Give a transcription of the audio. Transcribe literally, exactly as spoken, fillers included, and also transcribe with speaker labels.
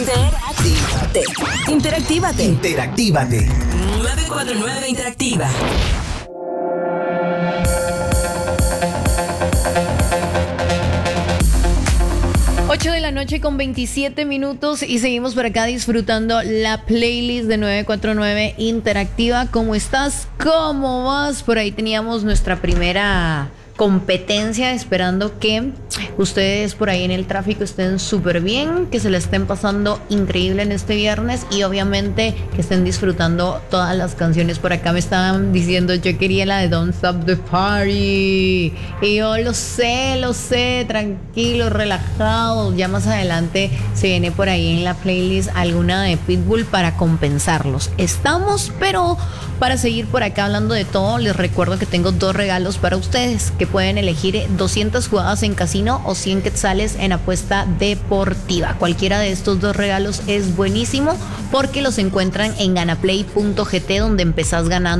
Speaker 1: Interactívate. Interactívate.
Speaker 2: Interactívate.
Speaker 1: nueve cuatro nueve Interactiva.
Speaker 3: ocho de la noche con veintisiete minutos y seguimos por acá disfrutando la playlist de nueve cuatro nueve Interactiva. ¿Cómo estás? ¿Cómo vas? Por ahí teníamos nuestra primera competencia, esperando que ustedes por ahí en el tráfico estén súper bien, que se la estén pasando increíble en este viernes y obviamente que estén disfrutando todas las canciones. Por acá me estaban diciendo, yo quería la de Don't Stop the Party, y yo lo sé, lo sé, tranquilos, relajados. Ya más adelante se viene por ahí en la playlist alguna de Pitbull para compensarlos. Estamos, pero para seguir por acá hablando de todo, les recuerdo que tengo dos regalos para ustedes, que pueden elegir doscientas jugadas en casino o cien quetzales en apuesta deportiva. Cualquiera de estos dos regalos es buenísimo porque los encuentran en ganaplay punto g t, donde empezás ganando